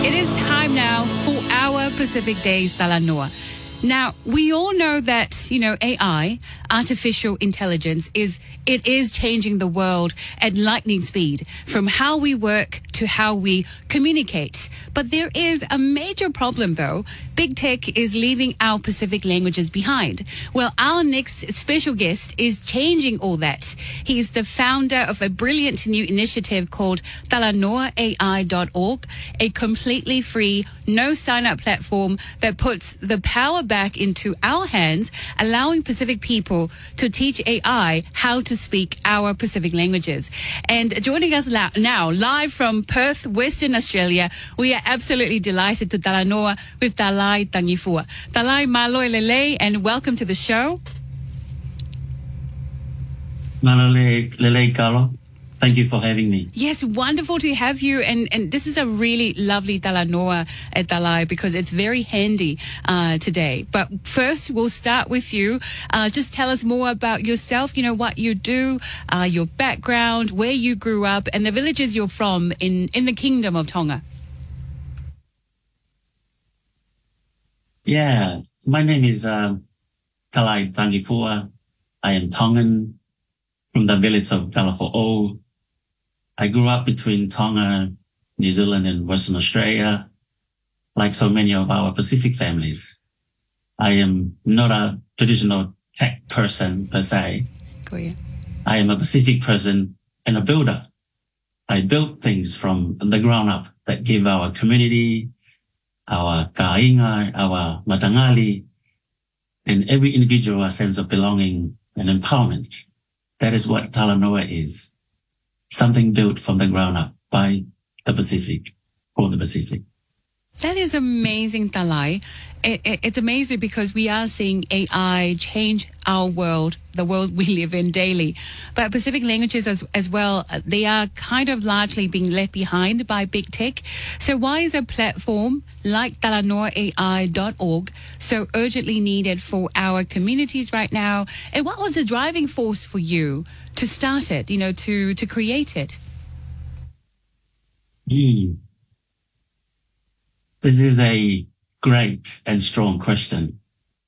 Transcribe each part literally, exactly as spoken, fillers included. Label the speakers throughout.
Speaker 1: It is time now for our Pacific Days Talanoa. Now, we all know that, you know, A I, artificial intelligence, is it is changing the world at lightning speed, from how we work to how we communicate. But there is a major problem, though. Big tech is leaving our Pacific languages behind. Well, our next special guest is changing all that. He's the founder of a brilliant new initiative called talanoa A I dot org, a completely free, no sign-up platform that puts the power back into our hands, allowing Pacific people to teach A I how to speak our Pacific languages. And joining us la- now, live from Perth, Western Australia, we are absolutely delighted to talanoa with Talai Tangifua. Talai Maloi Lele, and welcome to the show.
Speaker 2: Malole Lele Carlo. Thank you for having me.
Speaker 1: Yes, wonderful to have you. And, and this is a really lovely talanoa at Talai because it's very handy uh, today. But first, we'll start with you. Uh, just tell us more about yourself, you know, what you do, uh, your background, where you grew up, and the villages you're from in, in the Kingdom of Tonga.
Speaker 2: Yeah, my name is uh, Talai Tangifua. I am Tongan from the village of Talafo'o. I grew up between Tonga, New Zealand, and Western Australia, like so many of our Pacific families. I am not a traditional tech person per se.
Speaker 1: Cool, yeah.
Speaker 2: I am a Pacific person and a builder. I build things from the ground up that give our community, our ka'inga, our matangali, and every individual a sense of belonging and empowerment. That is what Talanoa is. Something built from the ground up by the Pacific, for the Pacific.
Speaker 1: That is amazing, Talai. It, it, it's amazing because we are seeing A I change our world, the world we live in daily. But Pacific languages as, as well, they are kind of largely being left behind by big tech. So why is a platform like talanoa A I dot org so urgently needed for our communities right now? And what was the driving force for you to start it, you know, to, to create it?
Speaker 2: Mm. This is a great and strong question.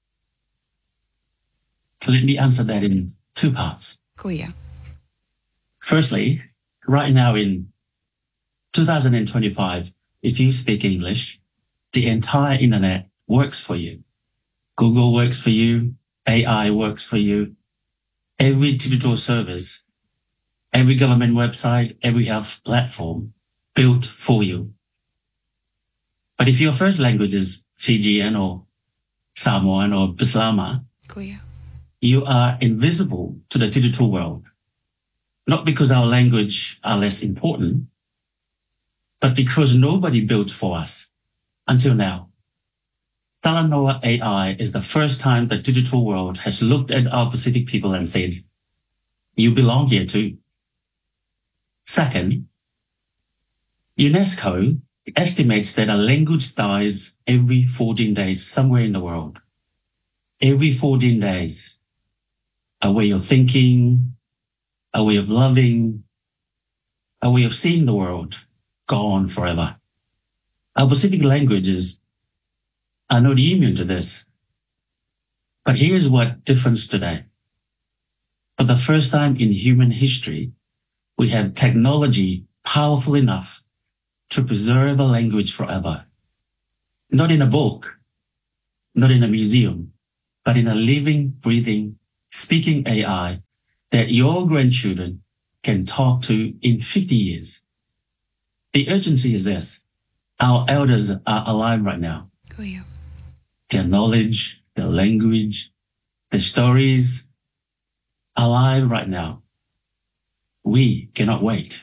Speaker 2: Let me answer that in two parts.
Speaker 1: Cool, yeah.
Speaker 2: Firstly, right now in two thousand twenty-five, if you speak English, the entire internet works for you. Google works for you. A I works for you. Every digital service, every government website, every health platform built for you. But if your first language is Fijian or Samoan or Bislama,
Speaker 1: Cool, yeah.
Speaker 2: you are invisible to the digital world. Not because our language are less important, but because nobody built for us until now. Talanoa A I is the first time the digital world has looked at our Pacific people and said, you belong here too. Second, UNESCO estimates that a language dies every fourteen days somewhere in the world. Every fourteen days, a way of thinking, a way of loving, a way of seeing the world gone forever. Our Pacific languages are not immune to this. But here's what difference today. For the first time in human history, we have technology powerful enough to preserve a language forever. Not in a book, not in a museum, but in a living, breathing, speaking A I that your grandchildren can talk to in fifty years. The urgency is this. Our elders are alive right now.
Speaker 1: Cool, yeah.
Speaker 2: Their knowledge, their language, their stories, alive right now. We cannot wait.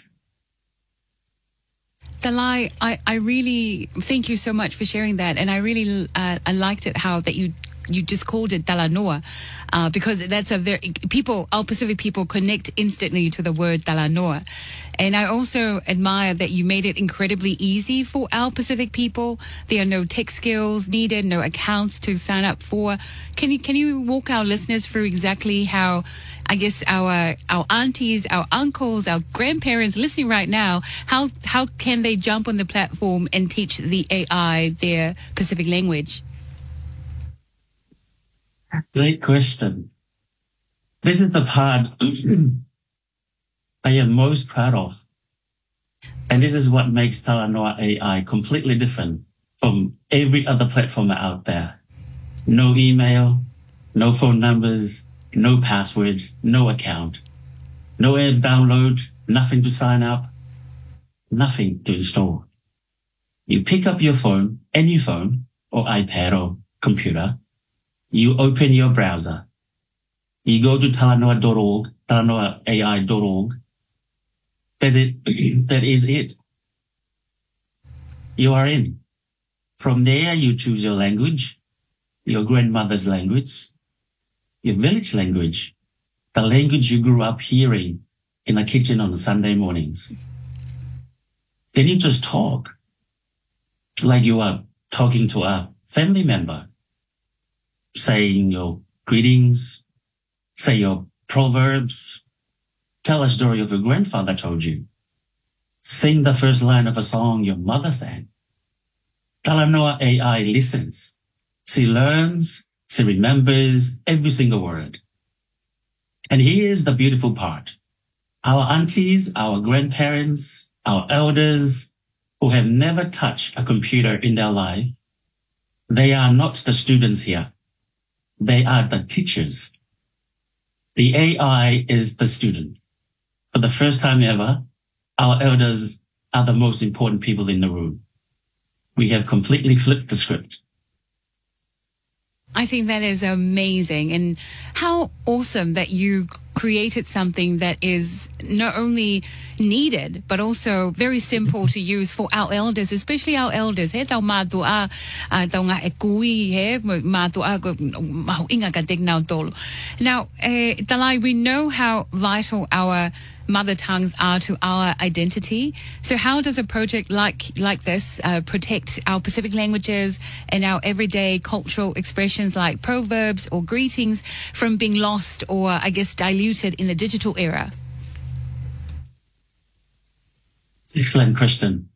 Speaker 1: Talai, I, I really thank you so much for sharing that. And I really uh, I liked it how that you you just called it Talanoa uh, because that's a very, people, our Pacific people connect instantly to the word Talanoa. And I also admire that you made it incredibly easy for our Pacific people. There are no tech skills needed, no accounts to sign up for. Can you, can you walk our listeners through exactly how I guess our our aunties, our uncles, our grandparents listening right now, how how can they jump on the platform and teach the A I their Pacific language?
Speaker 2: Great question. This is the part I am most proud of. And this is what makes Talanoa A I completely different from every other platform out there. No email, no phone numbers, no password, no account, no app download, nothing to sign up, nothing to install. You pick up your phone, any phone or iPad or computer, you open your browser, you go to talanoa dot org, talanoa A I dot org. That, it, that is it. You are in. From there, you choose your language, your grandmother's language, your village language, the language you grew up hearing in the kitchen on Sunday mornings. Then you just talk like you are talking to a family member, saying your greetings, say your proverbs, tell a story of your grandfather told you, sing the first line of a song your mother sang. Talanoa A I listens. She learns, she remembers every single word. And here's the beautiful part. Our aunties, our grandparents, our elders who have never touched a computer in their life, they are not the students here. They are the teachers. The A I is the student. For the first time ever, our elders are the most important people in the room. We have completely flipped the script.
Speaker 1: I think that is amazing, and how awesome that you created something that is not only needed but also very simple to use for our elders, especially our elders. He tau mātua tau ngā e kui he mātua mahu inga ka teknau tolu. Now, eh, Talai, we know how vital our mother tongues are to our identity. So how does a project like like this uh, protect our Pacific languages and our everyday cultural expressions like proverbs or greetings from being lost or, I guess, diluted in the digital era?
Speaker 2: Excellent question.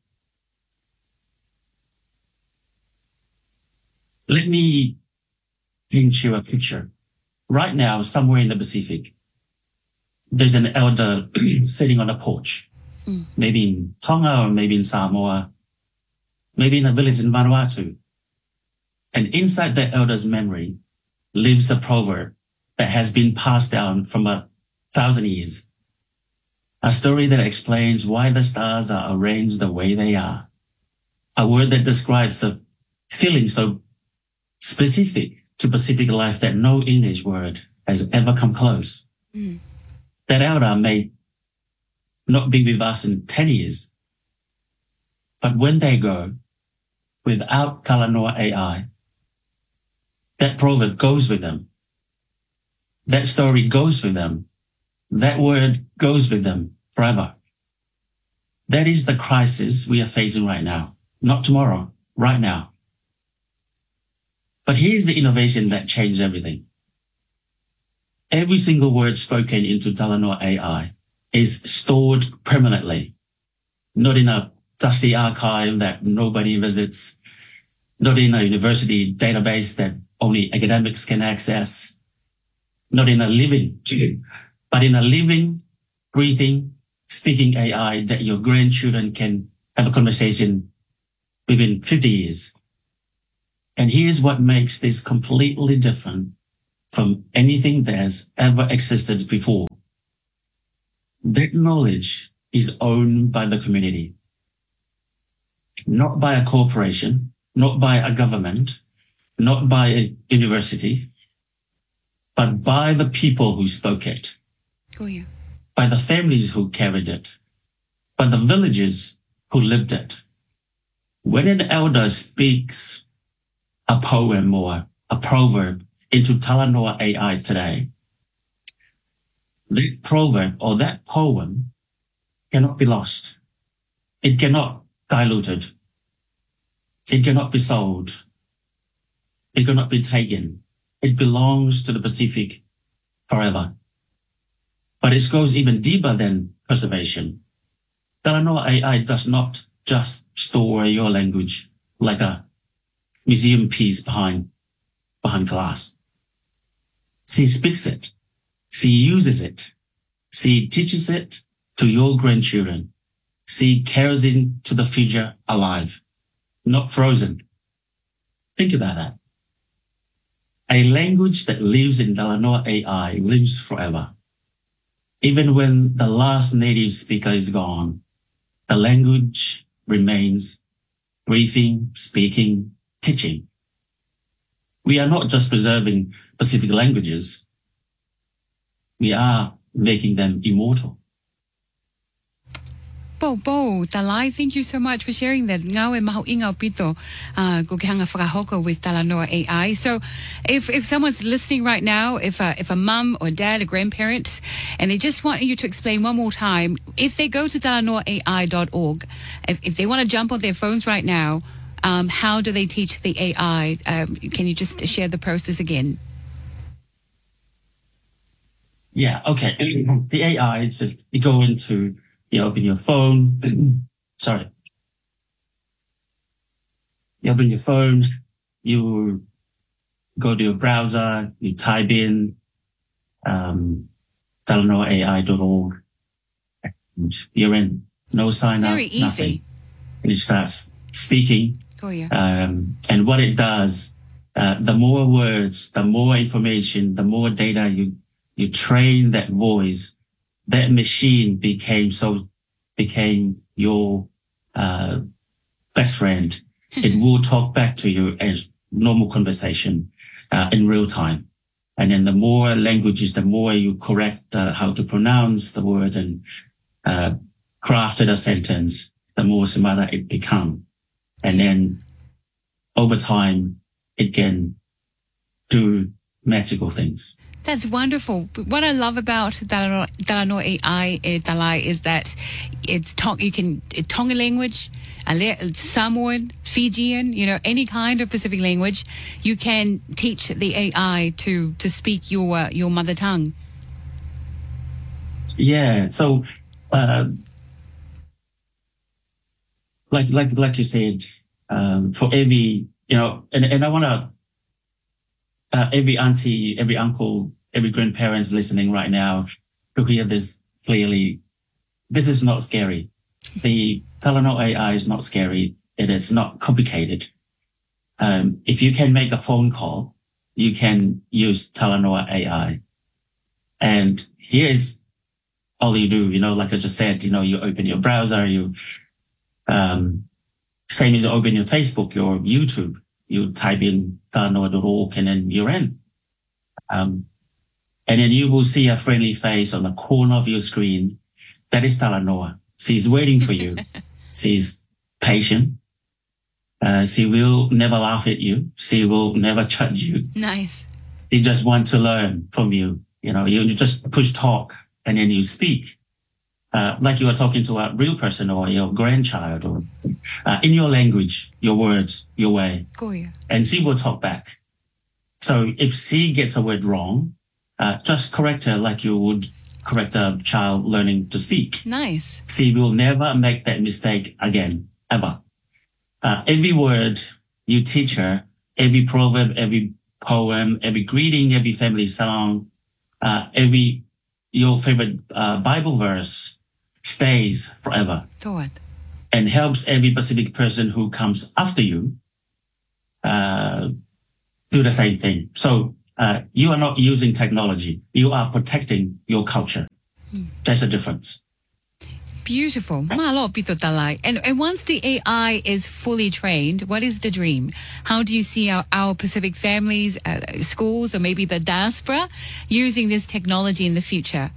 Speaker 2: Let me paint you a picture. Right now, somewhere in the Pacific, there's an elder sitting on a porch, mm. maybe in Tonga or maybe in Samoa, maybe in a village in Vanuatu. And inside that elder's memory lives a proverb that has been passed down from a thousand years. A story that explains why the stars are arranged the way they are. A word that describes a feeling so specific to Pacific life that no English word has ever come close. Mm. That elder may not be with us in ten years, but when they go, without Talanoa A I, that proverb goes with them. That story goes with them. That word goes with them forever. That is the crisis we are facing right now. Not tomorrow, right now. But here's the innovation that changed everything. Every single word spoken into Talanoa A I is stored permanently, not in a dusty archive that nobody visits, not in a university database that only academics can access, not in a living, but in a living, breathing, speaking A I that your grandchildren can have a conversation within fifty years. And here's what makes this completely different from anything that has ever existed before. That knowledge is owned by the community, not by a corporation, not by a government, not by a university, but by the people who spoke it,
Speaker 1: oh, yeah.
Speaker 2: by the families who carried it, by the villagers who lived it. When an elder speaks a poem or a proverb into Talanoa A I today, that proverb or that poem cannot be lost. It cannot diluted. It cannot be sold. It cannot be taken. It belongs to the Pacific forever. but it goes even deeper than preservation. Talanoa A I does not just store your language like a museum piece behind, behind glass. She speaks it. She uses it. She teaches it to your grandchildren. She carries it into the future alive, not frozen. Think about that. A language that lives in Talanoa A I lives forever. Even when the last native speaker is gone, the language remains breathing, speaking, teaching. We are not just preserving Pacific languages. We are making them immortal.
Speaker 1: Po, po, Talai, thank you so much for sharing that. Ngau e maho inga o pito, uh, ko ke hanga whakahoko with Talanoa A I. So if, if someone's listening right now, if a, if a mum or dad, a grandparent, and they just want you to explain one more time, if they go to talanoa A I dot org, if, if they want to jump on their phones right now, um, how do they teach the A I? Um, can you just share the process again?
Speaker 2: Yeah, okay. The A I is just, you go into, you open your phone, sorry. You open your phone, you go to your browser, you type in um, talanoa A I dot org, and you're in. No sign up,
Speaker 1: Very easy.
Speaker 2: nothing. And it starts speaking.
Speaker 1: Oh, yeah.
Speaker 2: Um, and what it does, uh, the more words, the more information, the more data you, you train that voice, that machine became so, became your, uh, best friend. It will talk back to you as normal conversation, uh, in real time. And then the more languages, the more you correct, uh, how to pronounce the word and, uh, crafted a sentence, the more smarter it become. And then over time, it can do magical things.
Speaker 1: That's wonderful. What I love about Talanoa A I, eh, Talai, is that it's tong- you can it, Tonga language, Samoan, Fijian, you know, any kind of Pacific language, you can teach the A I to to speak your uh, your mother tongue.
Speaker 2: Yeah. So, uh, like like like you said, um, for every you know, and and I want to. Uh, every auntie, every uncle, every grandparents listening right now to hear this clearly. This is not scary. The Talanoa A I is not scary. It is not complicated. Um, if you can make a phone call, you can use Talanoa A I. And here's all you do, you know, like I just said, you know, you open your browser, you, um, same as you open your Facebook, your YouTube. You type in talanoa dot org and then you're in. Um, and then you will see a friendly face on the corner of your screen. That is Talanoa. She's waiting for you. She's patient. Uh, she will never laugh at you. She will never judge you.
Speaker 1: Nice.
Speaker 2: She just wants to learn from you. You know, you just push talk and then you speak. Uh, like you are talking to a real person or your grandchild or uh, in your language, your words, your way.
Speaker 1: Go yeah.
Speaker 2: And she will talk back. So if she gets a word wrong, uh, just correct her like you would correct a child learning to speak.
Speaker 1: Nice.
Speaker 2: She will never make that mistake again, ever. Uh, every word you teach her, every proverb, every poem, every greeting, every family song, uh, every, your favorite uh, Bible verse, stays forever
Speaker 1: Thought.
Speaker 2: and helps every Pacific person who comes after you uh, do the same thing. So uh, you are not using technology. You are protecting your culture. Hmm. There's a difference.
Speaker 1: Beautiful. Malo pito talai. And, and once the A I is fully trained, what is the dream? How do you see our, our Pacific families, uh, schools, or maybe the diaspora using this technology in the future?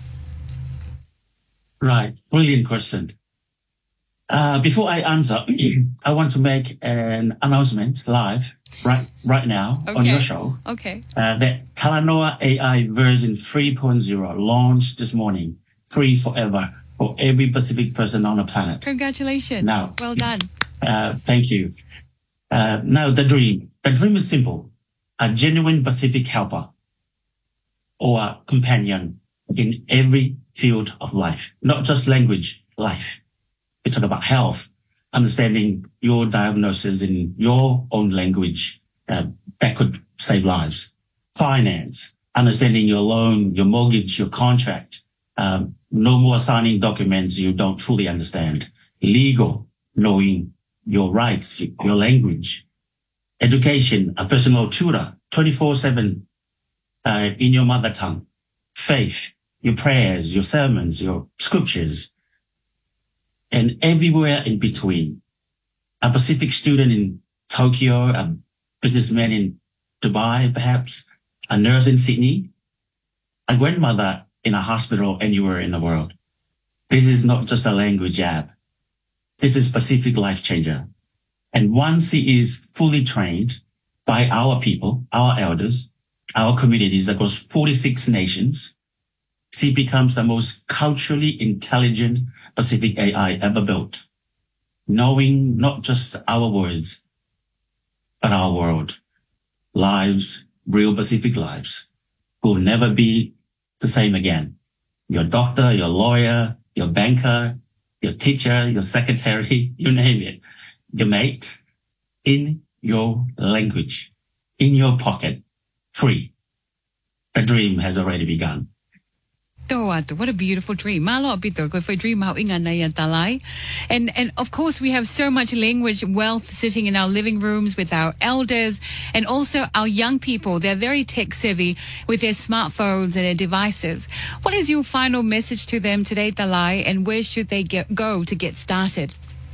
Speaker 2: Right. Brilliant question. Uh, before I answer, I want to make an announcement live right right now
Speaker 1: okay.
Speaker 2: on your show.
Speaker 1: Okay.
Speaker 2: Uh, that Talanoa A I version three point oh launched this morning, free forever for every Pacific person on the planet.
Speaker 1: Congratulations.
Speaker 2: Now,
Speaker 1: well done.
Speaker 2: Uh, thank you. Uh, now, the dream. The dream is simple. A genuine Pacific helper or a companion in every field of life, not just language, life. We talk about health, understanding your diagnosis in your own language, uh, that could save lives. Finance, understanding your loan, your mortgage, your contract. Um, no more signing documents you don't fully understand. Legal, knowing your rights, your language. Education, a personal tutor, twenty-four seven uh, in your mother tongue. Faith, your prayers, your sermons, your scriptures, and everywhere in between. A Pacific student in Tokyo, a businessman in Dubai, perhaps, a nurse in Sydney, a grandmother in a hospital anywhere in the world. This is not just a language app. This is Pacific Life Changer. And once it is fully trained by our people, our elders, our communities across forty-six nations, C becomes the most culturally intelligent Pacific A I ever built, knowing not just our words, but our world, lives, real Pacific lives, will never be the same again. Your doctor, your lawyer, your banker, your teacher, your secretary, you name it, your mate, in your language, in your pocket, free. The dream has already begun.
Speaker 1: What a beautiful dream. Malo bito ko for dream how inga na yan talay. And and of course we have so much language wealth sitting in our living rooms with our elders and also our young people. They're very tech savvy with their smartphones and their devices. What is your final message to them today, Talai, and where should they get, go to get started?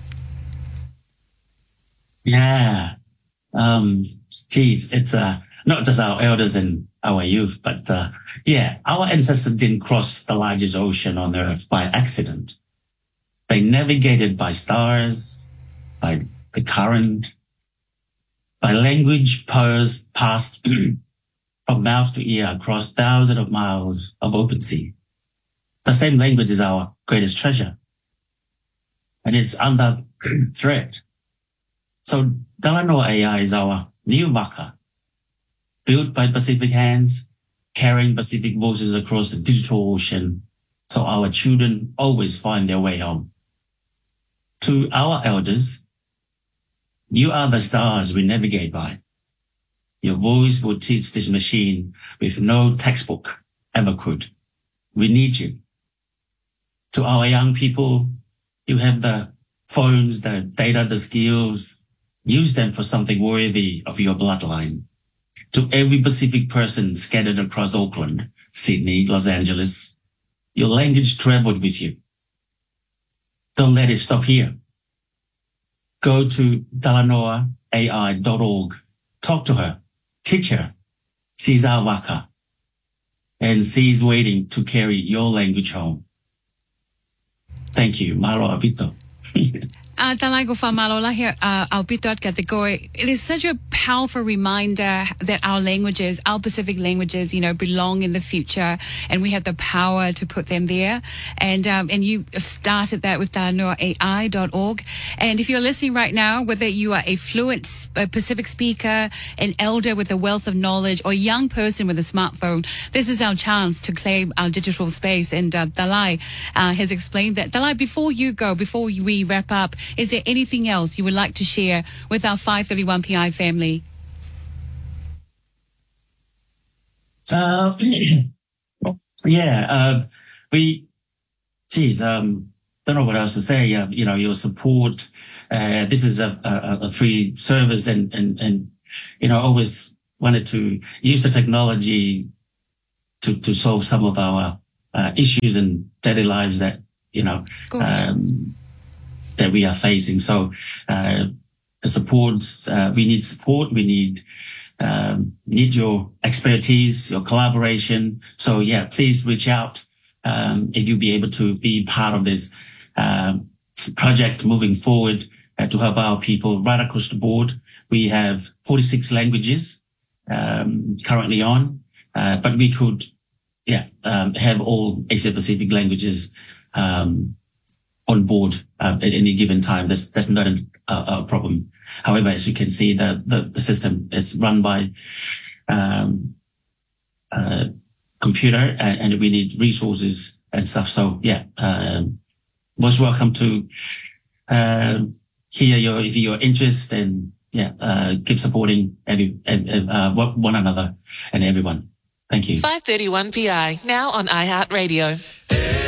Speaker 2: Yeah. Um, geez, it's uh, not just our elders and our youth, but uh, yeah, our ancestors didn't cross the largest ocean on Earth by accident. They navigated by stars, by the current, by language passed, passed from mouth to ear across thousands of miles of open sea. The same language is our greatest treasure, and it's under threat. So Talanoa A I is our new marker, built by Pacific hands, carrying Pacific voices across the digital ocean, so our children always find their way home. To our elders, you are the stars we navigate by. Your voice will teach this machine with no textbook ever could. We need you. To our young people, you have the phones, the data, the skills. Use them for something worthy of your bloodline. To every Pacific person scattered across Auckland, Sydney, Los Angeles, your language traveled with you. Don't let it stop here. Go to talanoa A I dot org. Talk to her. Teach her. She's our waka. And she's waiting to carry your language home. Thank you. Maro Abito.
Speaker 1: Uh, Talaigo Famalola here, uh, Alpitot Kategoi. It is such a powerful reminder that our languages, our Pacific languages, you know, belong in the future, and we have the power to put them there. And um, and you started that with talanoa A I dot org. And if you're listening right now, whether you are a fluent uh, Pacific speaker, an elder with a wealth of knowledge, or a young person with a smartphone, this is our chance to claim our digital space. And uh, Talai uh, has explained that. Talai, before you go, before we wrap up, is there anything else you would like to share with our five thirty-one P I family?
Speaker 2: Uh, yeah, uh, we, geez, um, don't know what else to say. Uh, you know, your support. Uh, this is a, a, a free service, and, and, and, you know, always wanted to use the technology to, to solve some of our uh, issues in daily lives that, you know, um, that we are facing. So, uh, the support, uh, we need support. We need, um, need your expertise, your collaboration. So yeah, please reach out. Um, if you'll be able to be part of this, um, project moving forward, uh, to help our people right across the board. We have forty-six languages, um, currently on, uh, but we could, yeah, um, have all Asia Pacific languages, um, on board uh, at any given time. That's that's not a, a problem. However, as you can see, the the, the system it's run by um, uh, computer, and, and we need resources and stuff. So yeah, um, most welcome to uh, hear your if you're interested, and yeah, uh, keep supporting every, uh, one another and everyone. Thank you.
Speaker 3: five thirty-one P I now on iHeartRadio.